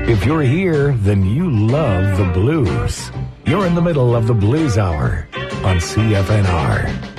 If you're here, then you love the blues. You're in the middle of the Blues Hour on CFNR.